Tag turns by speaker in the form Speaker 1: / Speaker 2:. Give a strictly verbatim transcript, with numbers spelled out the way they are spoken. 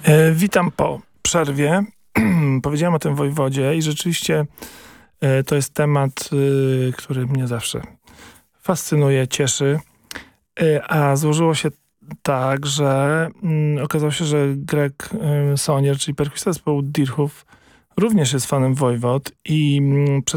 Speaker 1: E, witam po przerwie. Powiedziałem o tym Wojwodzie i rzeczywiście e, to jest temat, y, który mnie zawsze fascynuje, cieszy. E, a złożyło się tak, że mm, okazało się, że Greg y, Sonier, czyli perkusista zespołu Deerhoof, również jest fanem Wojwod i mm, przed